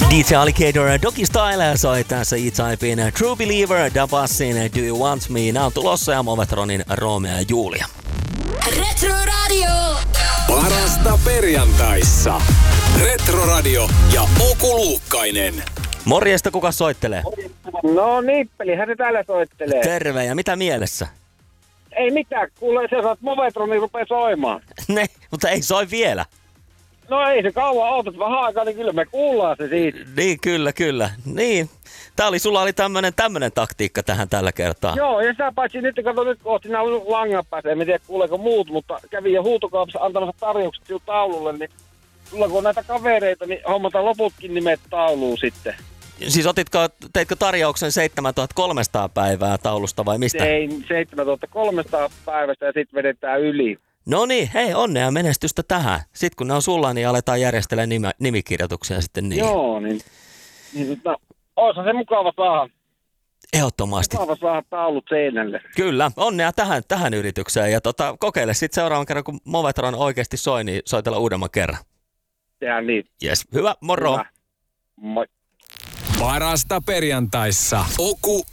DJ Alligator Doggy Style soi tässä E-Typein True Believer, Dabassin Do You Want Me. Nää on tulossa ja Movetronin Romeo ja Julia. Retro Radio. Parasta perjantaissa. Retro Radio ja Oku Luukkainen. Morjesta, kuka soittelee? No Nippelihän se täällä soittelee. Terve, ja mitä mielessä? Ei mitään, kuule se saat Movetroni rupee soimaan. Ne, mutta ei soi vielä. No ei se kauan ootat vähän aikaa, niin kyllä me kuullaan se siitä. Niin, kyllä. Niin. Sulla oli tämmönen taktiikka tähän tällä kertaa. Joo, ja sitä paitsi nyt, kato nyt kohti nämä langan päässä, en tiedä kuuleeko muut, mutta kävin jo huutokaupassa antamassa tarjoukset sinun taululle, niin sulla kun on näitä kavereita, niin hommata loputkin nimet tauluun sitten. Siis teitkö tarjouksen 7300 päivää taulusta vai mistä? Tein 7300 päivästä ja sitten vedetään yli. No niin, hei, onnea ja menestystä tähän. Sitten kun ne on sulla, niin aletaan järjestelemään nimikirjoituksia sitten niin. Joo, niin no, oishan se mukava saada. Ehdottomasti. Mukava saada taulut seinälle. Kyllä, onnea tähän yritykseen ja kokeile sitten seuraavan kerran, kun Movetron oikeasti soi, niin soitella uudemman kerran. Tehdään niin. Jes, hyvä, moro. Hyvä. Moi. Parasta perjantaissa. Oku